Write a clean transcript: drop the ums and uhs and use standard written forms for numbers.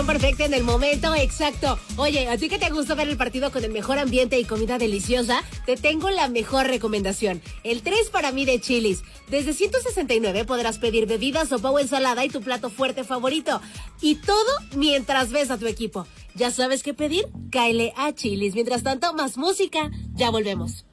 perfecta en el momento exacto. Oye, a ti que te gusta ver el partido con el mejor ambiente y comida deliciosa, te tengo la mejor recomendación. El 3 para mí de Chili's. Desde 169 podrás pedir bebidas, sopa o ensalada y tu plato fuerte favorito. Y todo mientras ves a tu equipo. ¿Ya sabes qué pedir? Cáele a Chili's. Mientras tanto, más música. Ya volvemos.